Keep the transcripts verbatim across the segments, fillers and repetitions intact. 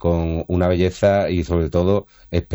con una belleza y sobre todo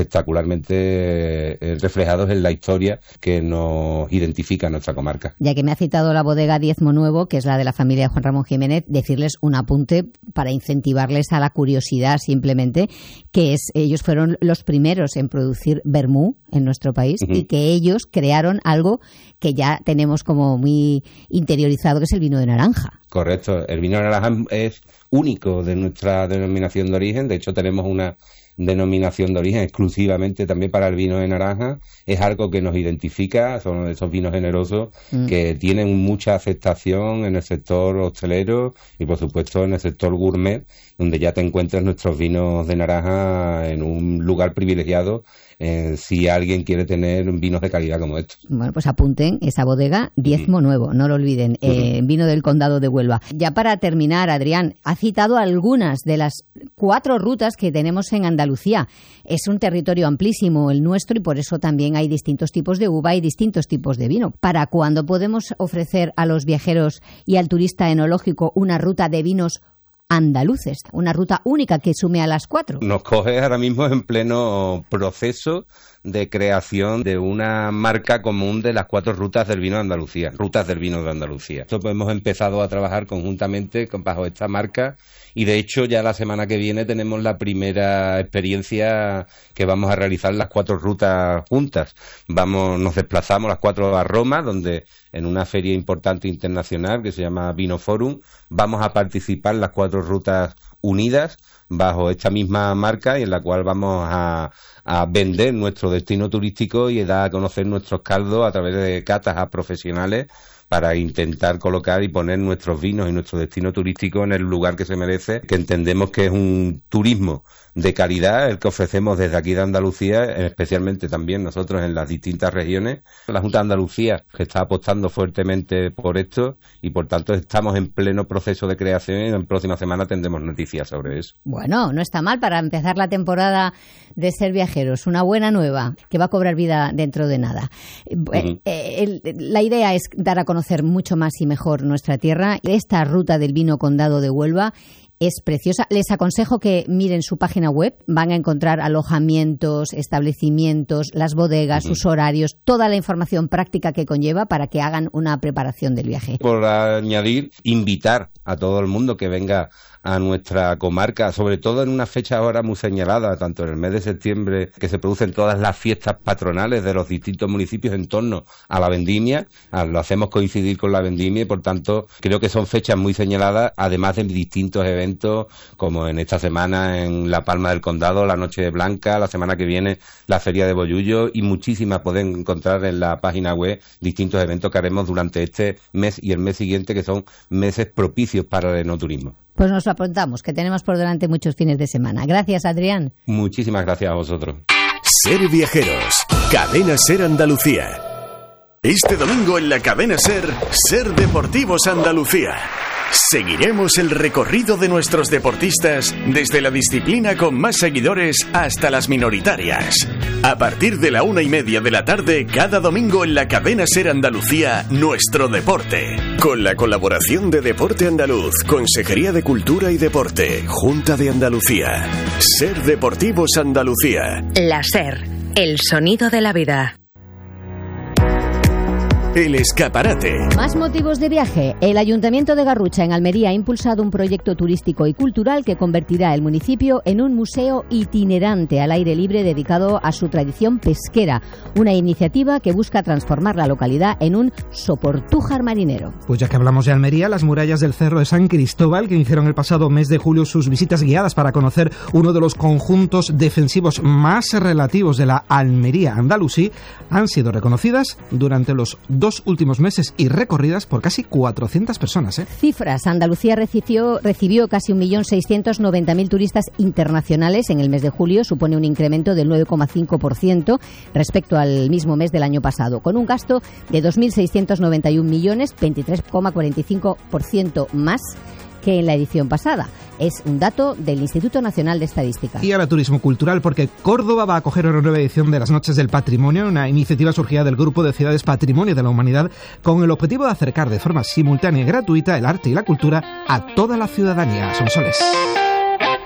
espectacularmente eh, reflejados en la historia que nos identifica en nuestra comarca. Ya que me ha citado la bodega Diezmo Nuevo, que es la de la familia de Juan Ramón Jiménez, decirles un apunte para incentivarles a la curiosidad simplemente, que es, ellos fueron los primeros en producir vermú en nuestro país uh-huh. y que ellos crearon algo que ya tenemos como muy interiorizado, que es el vino de naranja. Correcto, el vino de naranja es único de nuestra denominación de origen, de hecho tenemos una denominación de origen exclusivamente también para el vino de naranja, es algo que nos identifica, son esos vinos generosos mm. que tienen mucha aceptación en el sector hostelero y por supuesto en el sector gourmet, donde ya te encuentras nuestros vinos de naranja en un lugar privilegiado eh, si alguien quiere tener vinos de calidad como estos. Bueno, pues apunten esa bodega Diezmo mm. Nuevo, no lo olviden, eh, mm. vino del Condado de Huelva. Ya para terminar, Adrián, ha citado algunas de las cuatro rutas que tenemos en Andalucía. Es un territorio amplísimo el nuestro y por eso también hay distintos tipos de uva y distintos tipos de vino. ¿Para cuándo podemos ofrecer a los viajeros y al turista enológico una ruta de vinos andaluces, una ruta única que sume a las cuatro? Nos coge ahora mismo en pleno proceso de creación de una marca común de las cuatro rutas del vino de Andalucía, rutas del vino de Andalucía. Nosotros hemos empezado a trabajar conjuntamente bajo esta marca y de hecho ya la semana que viene tenemos la primera experiencia que vamos a realizar las cuatro rutas juntas. Vamos, nos desplazamos las cuatro a Roma, donde en una feria importante internacional que se llama Vino Forum vamos a participar las cuatro rutas unidas bajo esta misma marca y en la cual vamos a, a vender nuestro destino turístico y dar a conocer nuestros caldos a través de catas a profesionales para intentar colocar y poner nuestros vinos y nuestro destino turístico en el lugar que se merece, que entendemos que es un turismo de calidad el que ofrecemos desde aquí de Andalucía, especialmente también nosotros en las distintas regiones. La Junta de Andalucía que está apostando fuertemente por esto y por tanto estamos en pleno proceso de creación y en la próxima semana tendremos noticias sobre eso. Bueno, no está mal para empezar la temporada de Ser Viajeros, una buena nueva que va a cobrar vida dentro de nada. Uh-huh. eh, el, la idea es dar a conocer mucho más y mejor nuestra tierra. Esta ruta del vino Condado de Huelva es preciosa. Les aconsejo que miren su página web. Van a encontrar alojamientos, establecimientos, las bodegas, uh-huh. sus horarios, toda la información práctica que conlleva para que hagan una preparación del viaje. Por añadir, invitar a todo el mundo que venga a nuestra comarca, sobre todo en una fecha ahora muy señalada, tanto en el mes de septiembre, que se producen todas las fiestas patronales de los distintos municipios en torno a la vendimia. Lo hacemos coincidir con la vendimia y, por tanto, creo que son fechas muy señaladas, además de distintos eventos, como en esta semana en La Palma del Condado, la Noche de Blanca, la semana que viene la Feria de Bollullo y muchísimas pueden encontrar en la página web distintos eventos que haremos durante este mes y el mes siguiente, que son meses propicios para el enoturismo. Pues nos lo apuntamos, que tenemos por delante muchos fines de semana. Gracias, Adrián. Muchísimas gracias a vosotros. Ser Viajeros, Cadena Ser Andalucía. Este domingo en la Cadena Ser, Ser Deportivos Andalucía. Seguiremos el recorrido de nuestros deportistas desde la disciplina con más seguidores hasta las minoritarias. A partir de la una y media de la tarde, cada domingo en la Cadena Ser Andalucía, Nuestro Deporte. Con la colaboración de Deporte Andaluz, Consejería de Cultura y Deporte, Junta de Andalucía. Ser Deportivos Andalucía. La Ser, el sonido de la vida. El escaparate. Más motivos de viaje. El Ayuntamiento de Garrucha, en Almería, ha impulsado un proyecto turístico y cultural que convertirá el municipio en un museo itinerante al aire libre dedicado a su tradición pesquera. Una iniciativa que busca transformar la localidad en un Soportújar marinero. Pues ya que hablamos de Almería, las murallas del Cerro de San Cristóbal, que hicieron el pasado mes de julio sus visitas guiadas para conocer uno de los conjuntos defensivos más relativos de la Almería andalusí, han sido reconocidas durante los dos últimos meses y recorridas por casi cuatrocientas personas. ¿eh? Cifras. Andalucía recibió, recibió casi un millón seiscientos noventa mil turistas internacionales en el mes de julio, supone un incremento del nueve coma cinco por ciento respecto al mismo mes del año pasado, con un gasto de dos mil seiscientos noventa y un millones, veintitrés coma cuarenta y cinco por ciento más que en la edición pasada. Es un dato del Instituto Nacional de Estadística. Y ahora turismo cultural, porque Córdoba va a acoger una nueva edición de las Noches del Patrimonio, una iniciativa surgida del Grupo de Ciudades Patrimonio de la Humanidad, con el objetivo de acercar de forma simultánea y gratuita el arte y la cultura a toda la ciudadanía. Son soles.